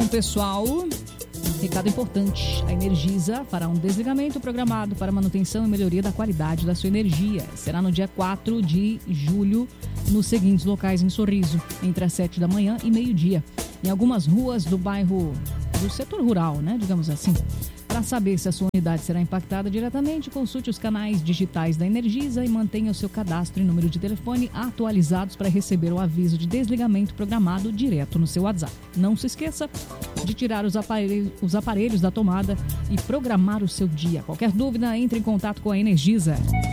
pessoal, recado importante. A Energisa fará um desligamento programado para manutenção e melhoria da qualidade da sua energia. Será no dia 4 de julho, nos seguintes locais em Sorriso, entre as 7 da manhã e meio-dia. Em algumas ruas do bairro, do setor rural, né, digamos assim. Para saber se a sua unidade será impactada diretamente, consulte os canais digitais da Energisa e mantenha o seu cadastro e número de telefone atualizados para receber o aviso de desligamento programado direto no seu WhatsApp. Não se esqueça de tirar os aparelhos da tomada e programar o seu dia. Qualquer dúvida, entre em contato com a Energisa.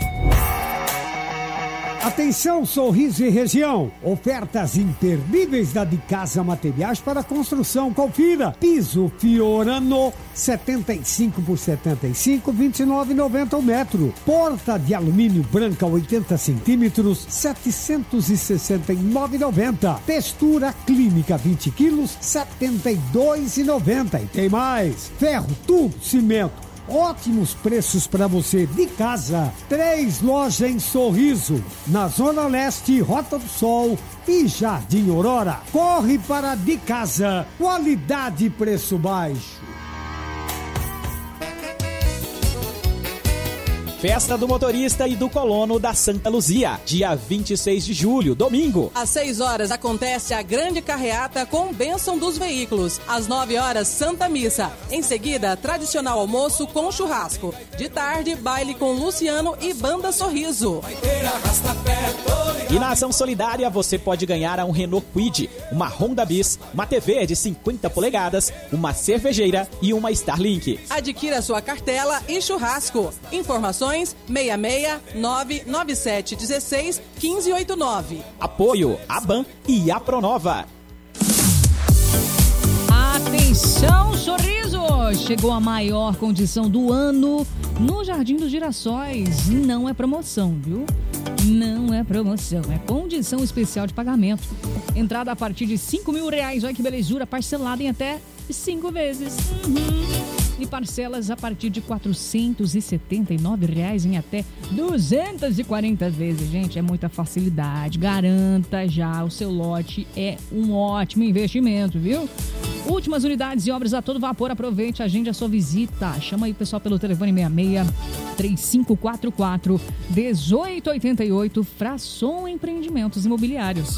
Atenção, Sorriso e região. Ofertas imperdíveis da De Casa Materiais para construção. Confira. Piso Fiorano, 75 por 75, 29,90 o metro. Porta de alumínio branca, 80 centímetros, 769,90. Textura clínica, 20 quilos, 72,90. E tem mais. Ferro, tubo, cimento. Ótimos preços para você de casa. 3 lojas em Sorriso, na Zona Leste, Rota do Sol e Jardim Aurora. Corre para De Casa. Qualidade e preço baixo. Festa do Motorista e do Colono da Santa Luzia, dia 26 de julho, domingo. Às 6 horas acontece a grande carreata com bênção dos veículos. Às 9 horas, Santa Missa. Em seguida, tradicional almoço com churrasco. De tarde, baile com Luciano e Banda Sorriso. E na ação solidária, você pode ganhar um Renault Kwid, uma Honda Bis, uma TV de 50 polegadas, uma cervejeira e uma Starlink. Adquira sua cartela e churrasco. Informações 66997161589. Apoio ABAN e a Pronova. Atenção, Sorriso! Chegou a maior condição do ano no Jardim dos Girassóis. Não é promoção, viu? Não é promoção, é condição especial de pagamento. Entrada a partir de R$5.000. Olha que belezura, parcelada em até 5 vezes. E parcelas a partir de R$479 em até 240 vezes. Gente, é muita facilidade. Garanta já, o seu lote é um ótimo investimento, viu? Últimas unidades e obras a todo vapor. Aproveite, agende a sua visita. Chama aí o pessoal pelo telefone 66-3544-1888. Frasson Empreendimentos Imobiliários.